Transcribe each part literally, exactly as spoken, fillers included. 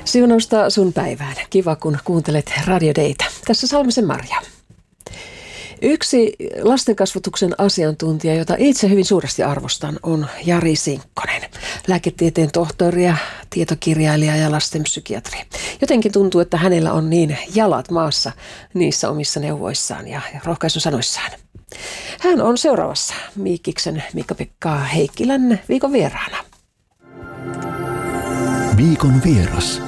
Siunausta sun päivään. Kiva, kun kuuntelet Radio Daytä. Tässä Salmisen Marja. Yksi lastenkasvatuksen asiantuntija, jota itse hyvin suuresti arvostan, on Jari Sinkkonen. Lääketieteen tohtori ja tietokirjailija ja lastenpsykiatri. Jotenkin tuntuu, että hänellä on niin jalat maassa niissä omissa neuvoissaan ja rohkaisusanoissaan. Hän on seuraavassa Miikkiksen Miikka-Pekka Heikkilän viikon vieraana. Viikon vieras.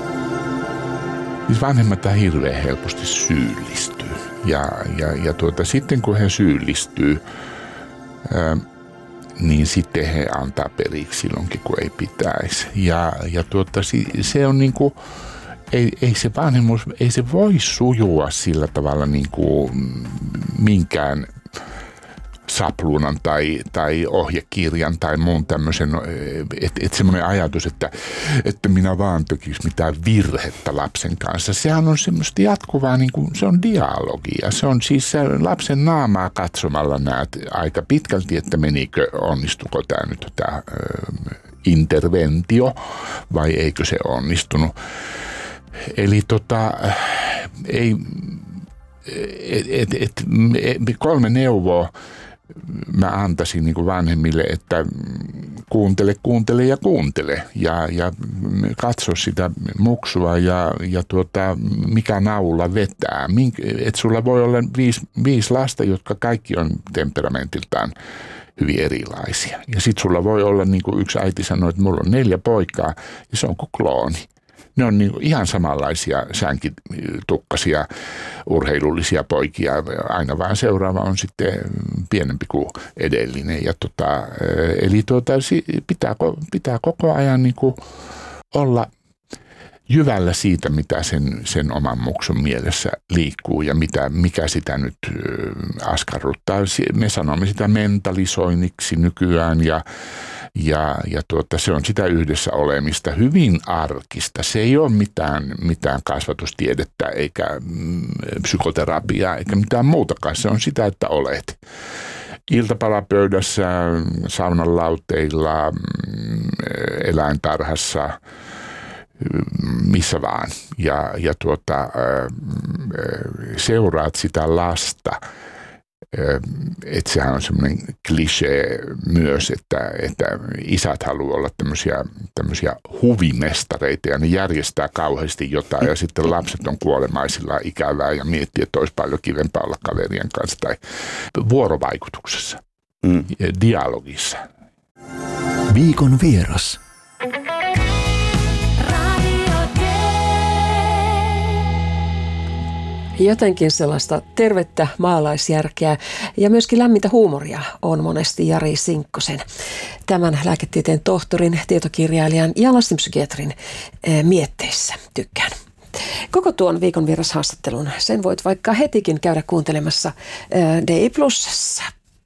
Siis vanhemmat hirveän helposti syyllistyy. Ja, ja, ja tuota, sitten kun he syyllistyy, ää, niin sitten he antaa periksi silloinkin, kun ei pitäisi. Ja, ja tuota, se on niin kuin, ei, ei se vanhemmuus, ei se voi sujua sillä tavalla niin kuin minkään sapluunan tai, tai ohjekirjan tai muun tämmöisen, että et semmoinen ajatus, että, että minä vaan tekisi mitään virhettä lapsen kanssa. Sehän on semmoista jatkuvaa, niin kuin, se on dialogia. Se on siis se lapsen naamaa katsomalla näet aika pitkälti, että menikö, onnistuko tämä nyt tämä interventio vai eikö se onnistunut. Eli tota, ei, et, et, et, kolme neuvoa mä antaisin niin kuin vanhemmille, että kuuntele, kuuntele ja kuuntele ja, ja katso sitä muksua ja, ja tuota, mikä naula vetää. Että sulla voi olla viisi, viisi lasta, jotka kaikki on temperamentiltaan hyvin erilaisia. Ja sit sulla voi olla, niin kuin yksi äiti sanoi, että mulla on neljä poikaa ja se on kuin klooni. Ne on niin ihan samanlaisia sänkitukkasia, urheilullisia poikia. Aina vaan seuraava on sitten pienempi kuin edellinen. Ja tota, eli tuota, pitää, pitää koko ajan niin kuin olla jyvällä siitä, mitä sen, sen oman muksun mielessä liikkuu ja mitä, mikä sitä nyt askarruttaa. Me sanomme sitä mentalisoinniksi nykyään ja Ja, ja tuota, se on sitä yhdessä olemista, hyvin arkista. Se ei ole mitään, mitään kasvatustiedettä eikä mm, psykoterapiaa eikä mitään muutakaan. Se on sitä, että olet iltapalapöydässä, saunan lauteilla, mm, eläintarhassa, missä vaan. Ja, ja tuota, seuraat sitä lasta. Että sehän on semmoinen klisee myös, että, että isät haluaa olla tämmöisiä, tämmöisiä huvimestareita ja ne järjestää kauheasti jotain ja sitten lapset on kuolemaisillaan ikävää ja miettii, että olisi paljon kivempaa olla kaverien kanssa tai vuorovaikutuksessa, mm. dialogissa. Viikon vieras. Jotenkin sellaista tervettä maalaisjärkeä ja myöskin lämmintä huumoria on monesti Jari Sinkkosen, tämän lääketieteen tohtorin, tietokirjailijan ja lastenpsykiatrin mietteissä. Tykkään. Koko tuon viikon vierashaastattelun sen voit vaikka hetikin käydä kuuntelemassa D I Plusassa.